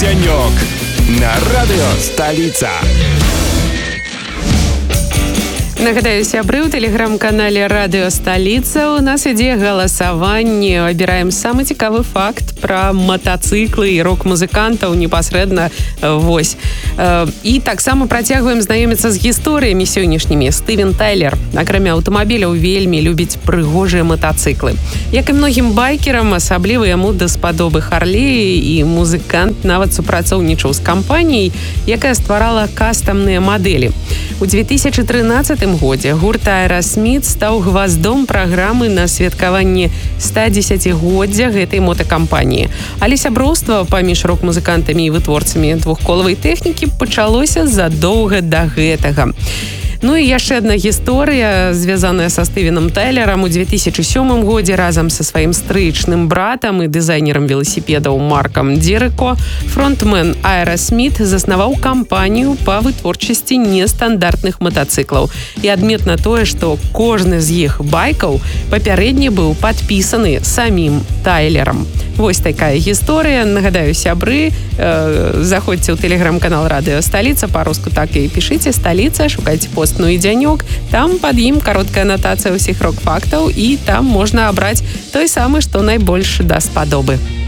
денек на радыё «Столица». Нагадаю, сябры, у тэлеграм-канале «Радыё Столица» у нас ідзе галасаванне. Выбіраем самы цікавы факт пра матацыклы і рок-музыкантаў непасрэдна вось. І таксама працягваем знаёміцца з гісторыямі сённяшнімі. Стывен Тайлер, акрамя аўтамабіляў, вельмі любіць прыгожыя матацыклы. Як і многім байкерам, асабліва яму даспадобы Харлеі, і музыкант нават супрацоўнічаў з кампаніяй, якая стварала кастамныя мадэлі. У 2013 годзе гурт Aerosmith стаў гваздом праграмы на святкаванні 110-годдзя гэтай мотакампаніі. Але сяброўства паміж рок-музыкантамі і вытворцамі двухколавай тэхнікі пачалося задоўга да гэтага. Ну і яшчэ адна гісторыя, звязаная са Стывеном Тайлерам. У 2007 годзе разам са сваім стрыечным братам і дызайнерам веласіпедаў Маркам Дзерэко фронтмен Aerosmith заснаваў кампанію па вытворчасці нестандартных матацыклаў. І адметна тое, што кожны з іх байкаў папярэдне быў падпісаны самім Тайлерам. Вось такая гісторыя. Нагадаю, сябры, заходзьце ў тэлеграм-канал «Радыё Столица», па-руску так і пішыце «Столица», шукайце пост «Ну і дзянёк». Там пад ім кароткая анатацыя ўсіх рок-фактаў, і там можна абраць той самы, што найбольш даспадобы.